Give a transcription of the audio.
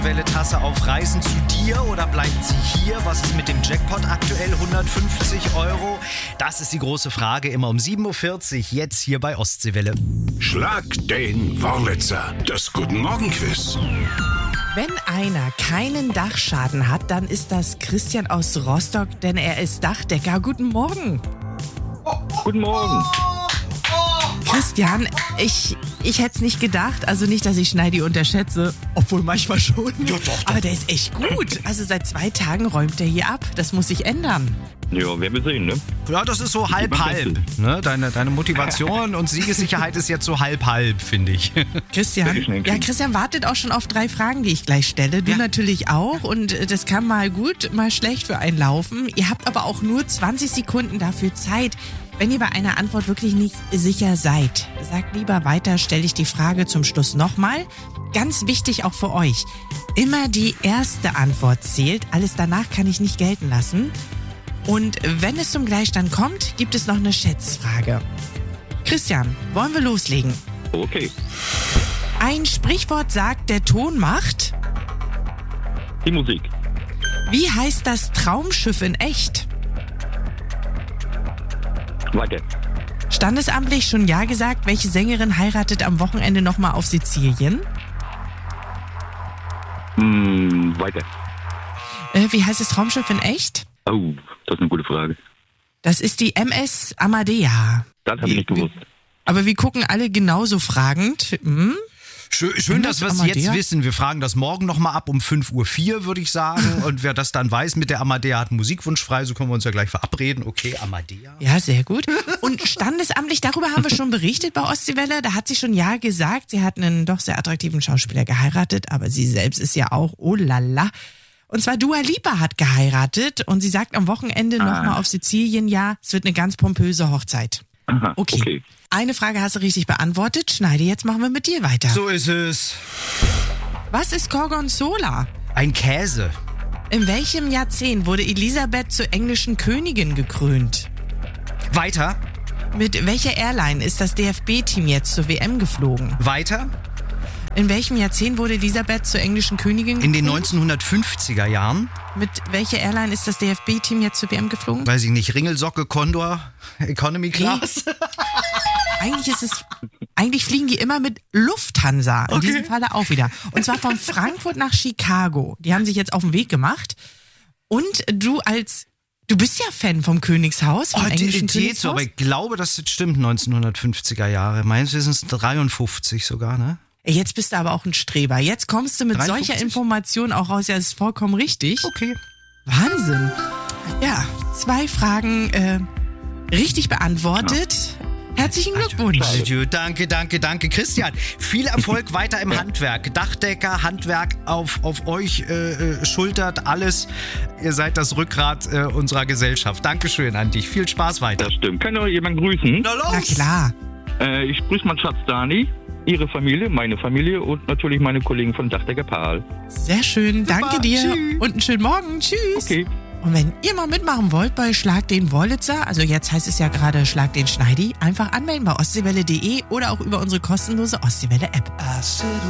Welle-Tasse auf Reisen zu dir oder bleibt sie hier? Was ist mit dem Jackpot aktuell? 150 €? Das ist die große Frage, immer um 7.40 Uhr, jetzt hier bei Ostseewelle. Schlag den Wurlitzer, das Guten-Morgen-Quiz. Wenn einer keinen Dachschaden hat, dann ist das Christian aus Rostock, denn er ist Dachdecker. Guten Morgen. Guten Morgen. Christian, ich hätte es nicht gedacht, also nicht, dass ich Schneidi unterschätze, obwohl manchmal schon. Ja, doch. Aber der ist echt gut. Also seit 2 Tagen räumt er hier ab. Das muss sich ändern. Ja, werden wir sehen, ne? Ja, das ist so halb-halb. Ne? Deine Motivation und Siegessicherheit ist jetzt so halb-halb, finde ich. Christian wartet auch schon auf 3 Fragen, die ich gleich stelle. Du natürlich auch. Und das kann mal gut, mal schlecht für einen laufen. Ihr habt aber auch nur 20 Sekunden dafür Zeit. Wenn ihr bei einer Antwort wirklich nicht sicher seid, sagt lieber weiter, stelle ich die Frage zum Schluss nochmal. Ganz wichtig auch für euch. Immer die erste Antwort zählt. Alles danach kann ich nicht gelten lassen. Und wenn es zum Gleichstand kommt, gibt es noch eine Schätzfrage. Christian, wollen wir loslegen? Okay. Ein Sprichwort sagt, der Ton macht. Die Musik. Wie heißt das Traumschiff in echt? Weiter. Standesamtlich schon Ja gesagt, welche Sängerin heiratet am Wochenende nochmal auf Sizilien? Weiter. Wie heißt das Traumschiff in echt? Oh, das ist eine gute Frage. Das ist die MS Amadea. Das habe ich nicht gewusst. Aber wir gucken alle genauso fragend. Schön, dass wir es jetzt wissen. Wir fragen das morgen nochmal ab um 5.04 Uhr, würde ich sagen. Und wer das dann weiß, mit der Amadea hat einen Musikwunsch frei, so können wir uns ja gleich verabreden. Okay, Amadea. Ja, sehr gut. Und standesamtlich, darüber haben wir schon berichtet bei Ostseewelle. Da hat sie schon Ja gesagt. Sie hat einen doch sehr attraktiven Schauspieler geheiratet, aber sie selbst ist ja auch, oh lala. Und zwar Dua Lipa hat geheiratet und sie sagt am Wochenende nochmal auf Sizilien, ja, es wird eine ganz pompöse Hochzeit. Aha, okay. Eine Frage hast du richtig beantwortet. Schneide, jetzt machen wir mit dir weiter. So ist es. Was ist Gorgonzola? Ein Käse. In welchem Jahrzehnt wurde Elisabeth zur englischen Königin gekrönt? Weiter. Mit welcher Airline ist das DFB-Team jetzt zur WM geflogen? Weiter. In welchem Jahrzehnt wurde Elisabeth zur englischen Königin gekrönt? In den 1950er Jahren. Mit welcher Airline ist das DFB-Team jetzt zur WM geflogen? Weiß ich nicht. Ringelsocke, Condor, Economy Class. Eigentlich fliegen die immer mit Lufthansa. In diesem Falle auch wieder. Und zwar von Frankfurt nach Chicago. Die haben sich jetzt auf den Weg gemacht. Und du bist ja Fan vom Königshaus, vom englischen Königshaus. Aber ich glaube, das stimmt, 1950er Jahre. Meines Wissens 53 sogar, ne? Jetzt bist du aber auch ein Streber. Jetzt kommst du mit 53? solcher Information auch raus. Ja, das ist vollkommen richtig. Okay. Wahnsinn. Ja, 2 Fragen richtig beantwortet. Herzlichen Glückwunsch. Danke. Christian, viel Erfolg weiter im Handwerk. Dachdecker, Handwerk auf euch schultert alles. Ihr seid das Rückgrat unserer Gesellschaft. Dankeschön an dich. Viel Spaß weiter. Das stimmt. Kann doch jemand grüßen? Na los. Na klar. Ich grüße meinen Schatz Dani, ihre Familie, meine Familie und natürlich meine Kollegen von Dachdecker Pahl. Sehr schön. Super. Danke dir. Tschüss. Und einen schönen Morgen. Tschüss. Okay. Und wenn ihr mal mitmachen wollt bei Schlag den Wurlitzer, also jetzt heißt es ja gerade Schlag den Schneidi, einfach anmelden bei ostseewelle.de oder auch über unsere kostenlose Ostseewelle-App.